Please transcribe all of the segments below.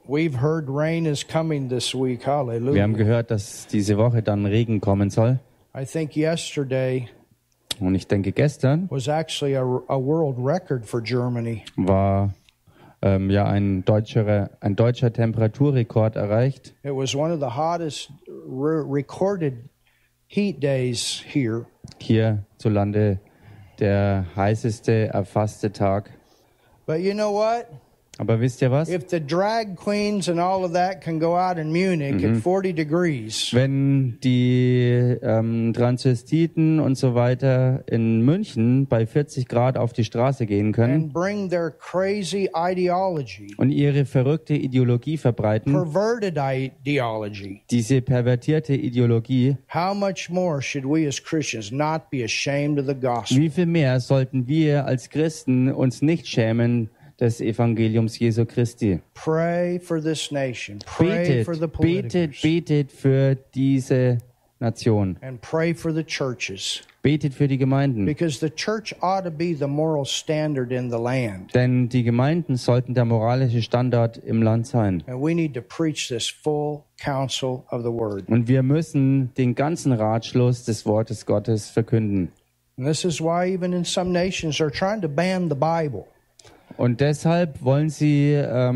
We've heard rain is coming this week. Wir haben Hallelujah. gehört, dass diese Woche dann Regen kommen soll. I think yesterday Und ich denke, gestern was actually a world record for Germany. war ja ein deutscher Temperaturrekord erreicht. It was one of the hottest recorded heat days here. Hierzulande der heißeste erfasste Tag. But you know what? Aber wisst ihr was? If the drag queens and all of that can go out in Munich at 40 degrees, Wenn die Transvestiten und so weiter in München bei 40 Grad auf die Straße gehen können and bring their crazy ideology, und ihre verrückte Ideologie verbreiten, perverted ideology, diese pervertierte Ideologie, how much more should we as Christians not be ashamed of the gospel? wie viel mehr sollten wir als Christen uns nicht schämen des Evangeliums Jesu Christi? Pray for this nation. Pray for the politicals. Betet für diese Nation. And pray for the churches. Betet für die Gemeinden. Because the church ought to be the moral standard in the land. Denn die Gemeinden sollten der moralische Standard im Land sein. And we need to preach this full counsel of the word. Und wir müssen den ganzen Ratschluss des Wortes Gottes verkünden. And this is why even in some nations they're trying to ban the Bible. Und deshalb wollen sie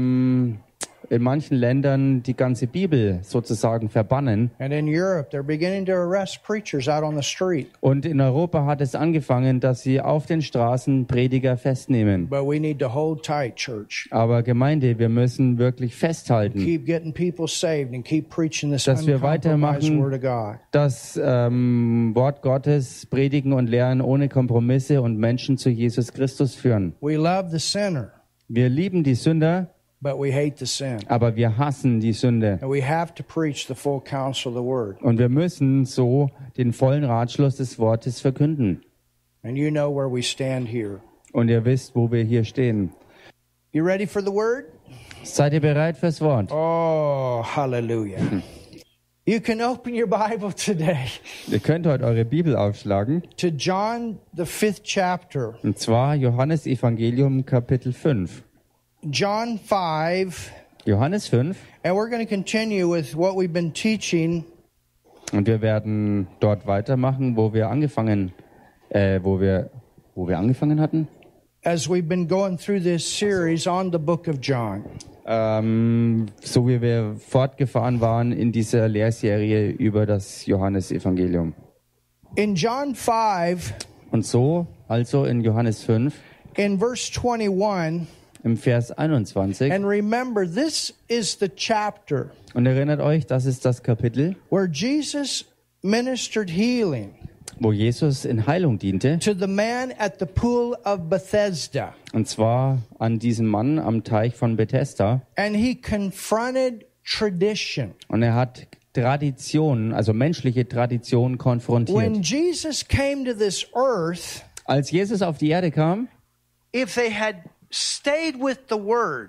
in manchen Ländern die ganze Bibel sozusagen verbannen. And in Europe they're beginning to arrest preachers out on the street. Und in Europa hat es angefangen, dass sie auf den Straßen Prediger festnehmen. But we need to hold tight, church. Aber Gemeinde, wir müssen wirklich festhalten, Keep getting people saved and keep preaching this dass wir uncompromised weitermachen, word of God. das Wort Gottes predigen und lehren ohne Kompromisse und Menschen zu Jesus Christus führen. We love the sinner, Wir lieben die Sünder, but we hate the sin. aber wir hassen die Sünde. And we have to preach the full counsel of the word. Und wir müssen so den vollen Ratschluss des Wortes verkünden. And you know where we stand here. Und ihr wisst, wo wir hier stehen. You ready for the word? Seid ihr bereit fürs Wort? Oh, hallelujah. You can open your Bible today Ihr könnt heute eure Bibel aufschlagen. to John, the 5th chapter. Und zwar Johannes Evangelium Kapitel 5. John 5. Johannes 5. And we're going to continue with what we've been teaching Und wir werden dort weitermachen, wo wir angefangen hatten. as we've been going through this series on the book of John. So wie wir fortgefahren waren in dieser Lehrserie über das Johannesevangelium. In John 5, Und so, also in Johannes 5, in verse 21, im Vers 21, and remember, this is the chapter und erinnert euch, das ist das Kapitel, where Jesus ministered healing wo Jesus in Heilung diente, to the man at the pool of Bethesda. und zwar an diesem Mann am Teich von Bethesda. And he confronted tradition. Und er hat Tradition, also menschliche Tradition When konfrontiert. Jesus came to this earth, Als Jesus auf die Erde kam, if they had stayed with the word,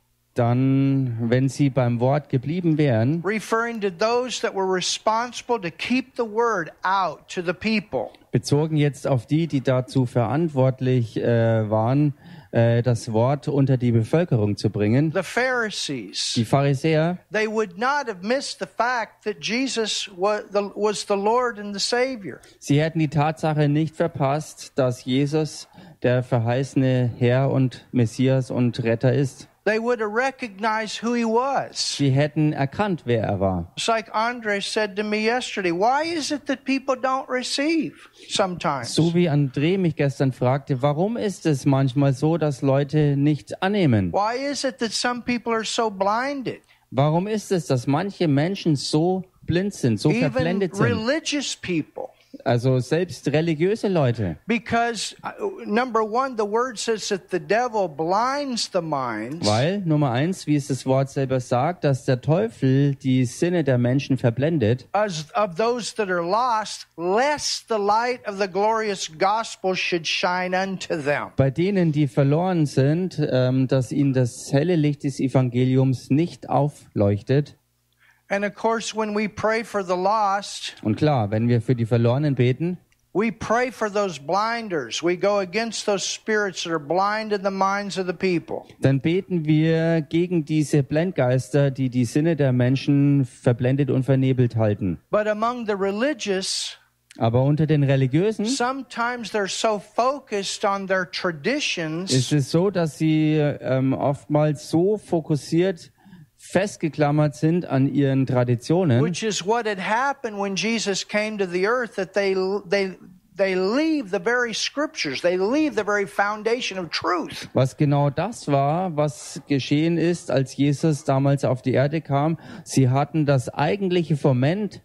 dann, wenn sie beim Wort geblieben wären, referring to those that were responsible to keep the word out to the people, bezogen jetzt auf die, die dazu verantwortlich waren, das Wort unter die Bevölkerung zu bringen, the Pharisees, die Pharisäer, they would not have missed the fact that Jesus was the Lord and the Savior. sie hätten die Tatsache nicht verpasst, dass Jesus der verheißene Herr und Messias und Retter ist. They would have recognized who he was. Sie hätten erkannt, wer er war. It's like Andre said to me yesterday, why is it that people don't receive sometimes? So wie André mich gestern fragte, warum ist es manchmal so, dass Leute nicht annehmen? Why is it that some people are so blinded? Warum ist es, dass manche Menschen so blind sind, so Even verblendet sind? religious people. Also selbst religiöse Leute. Because number one, the word says that the devil blinds the minds Weil, Nummer 1, wie es das Wort selber sagt, dass der Teufel die Sinne der Menschen verblendet, of those that are lost, lest the light of the glorious gospel should shine unto them. bei denen, die verloren sind, dass ihnen das helle Licht des Evangeliums nicht aufleuchtet. And of course, when we pray for the lost, Und klar, wenn wir für die Verlorenen beten, We pray for those blinders. We go against those spirits that are blind in the minds of the people. Dann beten wir gegen diese Blendgeister, die die Sinne der Menschen verblendet und vernebelt halten. But among the religious, Aber unter den Religiösen sometimes they're so focused on their traditions ist es so, dass sie oftmals so fokussiert festgeklammert sind an ihren Traditionen, which is what had happened when Jesus came to the earth, that they leave the very scriptures, they leave the very foundation of truth. was genau das war, was geschehen ist, als Jesus damals auf die Erde kam. Sie hatten das eigentliche Fundament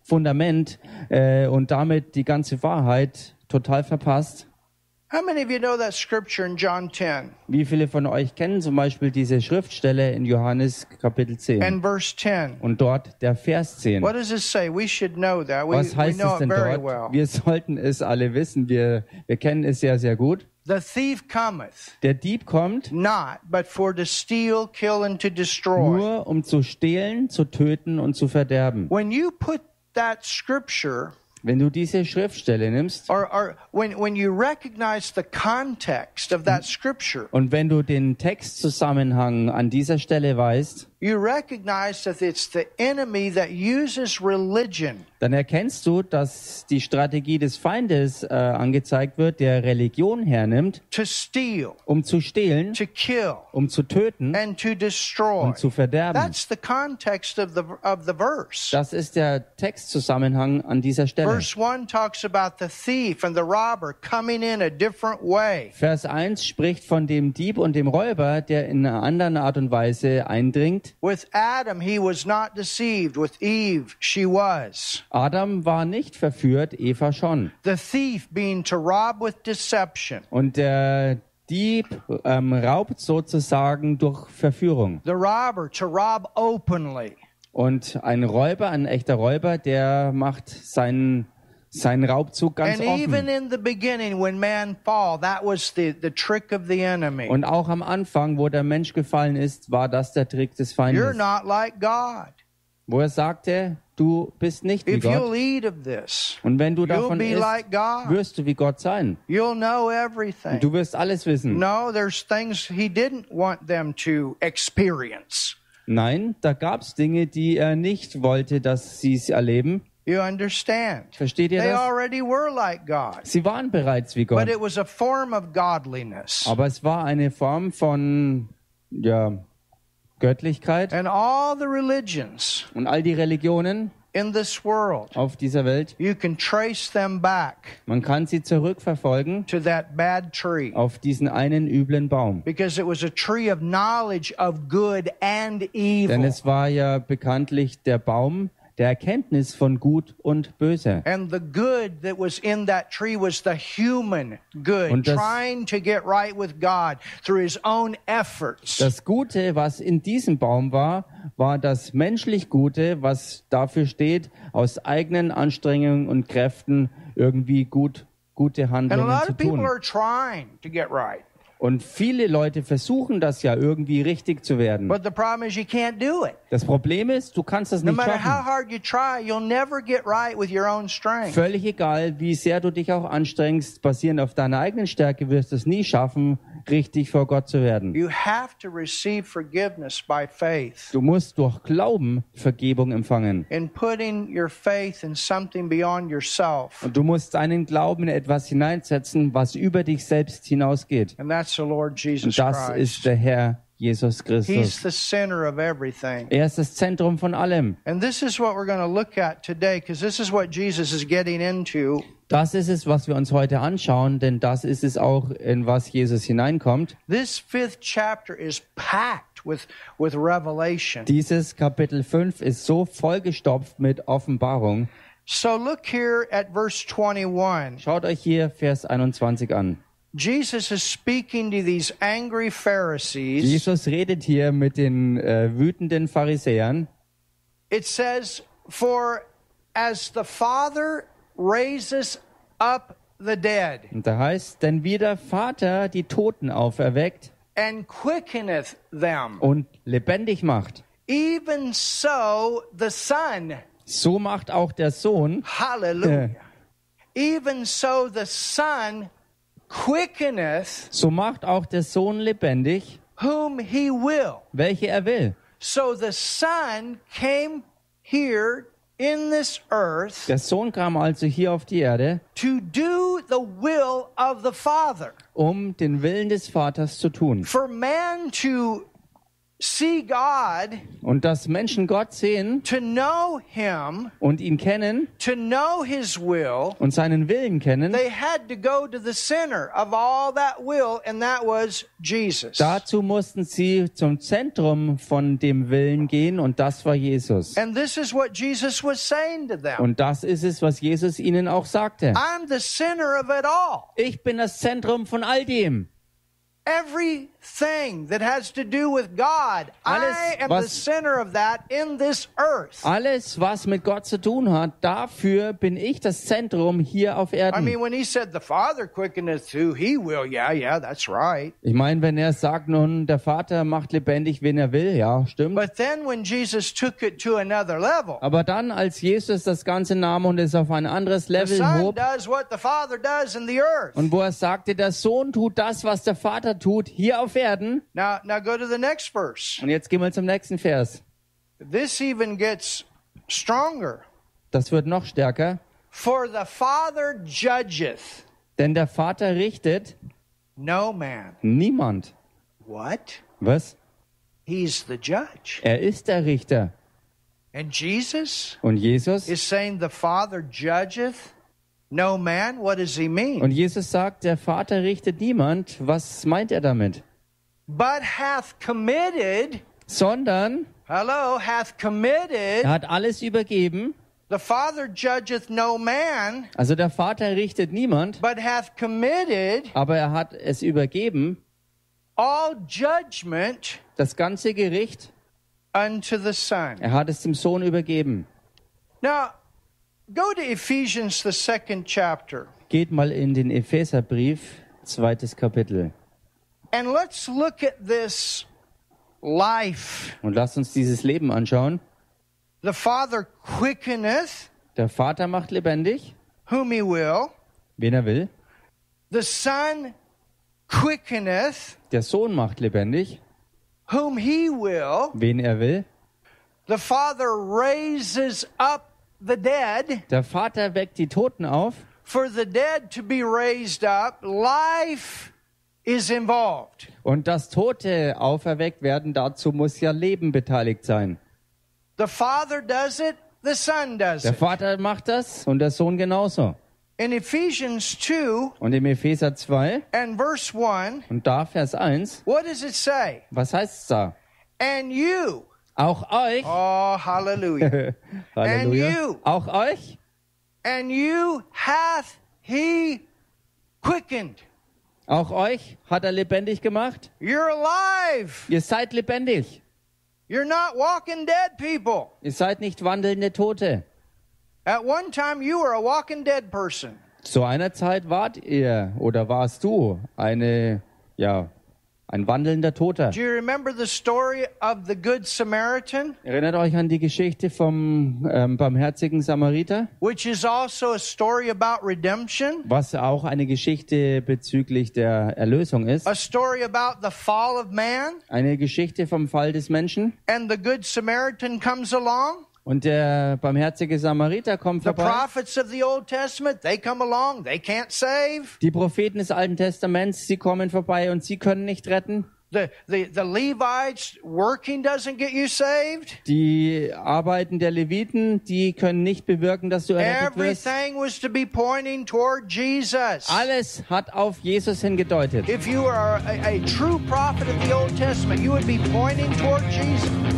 und damit die ganze Wahrheit total verpasst. How many of you know that scripture in John 10 Wie viele von euch kennen zum Beispiel diese Schriftstelle in Johannes Kapitel 10 and verse 10? und dort der Vers 10? What does it say? We should know that. We Was heißt know es it denn very dort? well. Wir sollten es alle wissen. Wir kennen es sehr, sehr gut. The thief cometh Der Dieb kommt not, but for to steal, kill, and to destroy. nur, um zu stehlen, zu töten und zu verderben. When you put that scripture, Wenn du diese Schriftstelle nimmst or when you recognize the context of that scripture, und wenn du den Textzusammenhang an dieser Stelle weißt, you recognize that it's the enemy that uses religion dann erkennst du, dass die Strategie des Feindes angezeigt wird, der Religion hernimmt, to steal, um zu stehlen, to kill, um zu töten and to destroy. und zu verderben. That's the context of the verse. Das ist der Textzusammenhang an dieser Stelle. Verse 1 talks about the thief and the robber coming in a different way. Vers 1 spricht von dem Dieb und dem Räuber, der in einer anderen Art und Weise eindringt. With Adam, he was not deceived. With Eve, she was. Adam war nicht verführt, Eva schon. The thief being to rob with deception. Und der Dieb raubt sozusagen durch Verführung. The robber to rob openly. Und ein Räuber, ein echter Räuber, der macht seinen Raubzug ganz And even offen. in the beginning, when man fall, that was the trick of the enemy. Und auch am Anfang, wo der Mensch gefallen ist, war das der Trick des You're Feindes. not like God. Wo er sagte, du bist nicht wie If you'll Gott. eat of this, Und wenn du you'll davon be isst, like God. wirst du wie Gott sein. You'll know everything. Du wirst alles wissen. No, there's things he didn't want them to experience. Nein, da gab's Dinge, die er nicht wollte, dass sie es erleben. You understand? Versteht ihr They das? already were like God. Sie waren bereits wie But Gott. it was a form of godliness. Aber es war eine Form von, Göttlichkeit. And all the religions Und all die Religionen in this world, auf dieser Welt, you can trace them back man kann sie zurückverfolgen to that bad tree. auf diesen einen üblen Baum. Because it was a tree of knowledge of good and Denn evil. es war ja bekanntlich der Baum der Erkenntnis von Gut und Böse. And the good that was in that tree was the human good, Und das- trying to get right with God through his own efforts. Das Gute, was in diesem Baum war, war das menschlich Gute, was dafür steht, aus eigenen Anstrengungen und Kräften irgendwie gute And a Handlungen lot zu of people tun. are trying to get right. Und viele Leute versuchen das ja irgendwie richtig zu werden. But the problem is you can't do it. Das Problem ist, du kannst das No nicht matter how schaffen. hard you try, you'll never get right with your own strength. Völlig egal, wie sehr du dich auch anstrengst, basierend auf deiner eigenen Stärke wirst du es nie schaffen, richtig vor Gott zu werden. You have to receive forgiveness by faith. Du musst durch Glauben Vergebung empfangen. In putting your faith in something beyond yourself. Und du musst deinen Glauben in etwas hineinsetzen, was über dich selbst hinausgeht. And that's the Lord Jesus Und das Christ. ist der Herr Jesus He's Christus. the center of everything. Er ist das Zentrum von allem. And this is what we're going to look at today, because this is what Jesus is getting into. Das ist es, was wir uns heute anschauen, denn das ist es auch, in was Jesus hineinkommt. This 5th chapter is packed with revelation. Dieses Kapitel 5 ist so vollgestopft mit Offenbarung. So look here at verse 21. Schaut euch hier Vers 21 an. Jesus is speaking to these angry Pharisees. Jesus redet hier mit den wütenden Pharisäern. It says, "For as the Father raises up the dead Und da heißt, denn wie der Vater die Toten auferweckt and quickeneth them, und lebendig macht, even so the Son, so macht auch der Sohn hallelujah, even so the Son quickeneth so macht auch der Sohn lebendig, whom he will. welche er will. So the Son came here in this earth Der Sohn kam also hier auf die Erde, to do the will of the Father. um den Willen des Vaters zu tun. For man to see God, Und dass Menschen Gott sehen to know him, und ihn kennen to know his will, und seinen Willen kennen, they had to go to the center of all that will, and that was Jesus. dazu mussten sie zum Zentrum von dem Willen gehen und das war Jesus. And this is what Jesus was saying to them. Und das ist es, was Jesus ihnen auch sagte. I'm the center of it all. Ich bin das Zentrum von all dem. Everything that has to do with God, Alles, I am was- the center of that in this earth. Alles, was mit Gott zu tun hat, dafür bin ich das Zentrum hier auf I Erden. mean, when he said the Father quickeneth who he will, yeah, that's right. Ich meine, wenn er sagt, nun, der Vater macht lebendig, wen er will, ja, stimmt. But then when Jesus took it to another level, Aber dann, als Jesus das Ganze nahm und es auf ein anderes the Level Son hob, does what the Father does in the earth. und wo er sagte, der Sohn tut das, was der Vater tut, hier auf Erden. Now go to the next verse. Und jetzt gehen wir zum nächsten Vers. This even gets stronger. Das wird noch stärker. For the Father judgeth Denn der Vater richtet no man. niemand. What? Was? He's the judge. Er ist der Richter. And Jesus Und Jesus? is saying the Father judgeth no man. What does he mean? Und Jesus sagt, der Vater richtet niemand. Was meint er damit? But hath committed, Sondern hath committed, er hat alles übergeben. the Father judgeth no man, Also der Vater richtet niemand, but hath committed aber er hat es übergeben, all judgment das ganze Gericht, unto the Son. er hat es dem Sohn übergeben. Now, go to Ephesians, the 2nd chapter, Geht mal in den Epheserbrief, 2. Kapitel. and let's look at this life. Und lasst uns dieses Leben anschauen. The Father quickeneth Der Vater macht lebendig, whom he will. wen er will. The Son quickeneth Der Sohn macht lebendig, whom he will. wen er will. The Father raises up the dead. Der Vater weckt die Toten auf. For the dead to be raised up, life is involved. Und dass Tote auferweckt werden, dazu muss ja Leben beteiligt sein. The Father does it, the Son does Der it. Vater macht das und der Sohn genauso. In Ephesians 2 Und im Epheser 2 and verse 1, und da Vers 1, what does it say? was heißt es da? And you, Auch euch, oh hallelujah, Halleluja, And you. auch euch, and you hath he quickened. auch euch hat er lebendig gemacht. You're alive. Ihr seid lebendig. You're not walking dead people. Ihr seid nicht wandelnde Tote. At one time you were a walking dead person. Zu einer Zeit wart ihr oder warst du ein wandelnder Toter. Do you remember the story of the Good Samaritan? Erinnert euch an die Geschichte vom barmherzigen Samariter, Which is also a story about redemption, was auch eine Geschichte bezüglich der Erlösung ist. a story about the fall of man, Eine Geschichte vom Fall des Menschen. and the Good Samaritan comes along. Und der barmherzige Samariter kommt The vorbei. prophets of the Old Testament, they come along, they can't save. Die Propheten des Alten Testaments, sie kommen vorbei und sie können nicht retten. The Levites working doesn't get you saved. Die Arbeiten der Leviten, die können nicht bewirken, dass du errettet wirst. Everything was to be pointing toward Jesus. Alles hat auf Jesus hingedeutet. If you are a true prophet of the Old Testament, you would be pointing toward Jesus.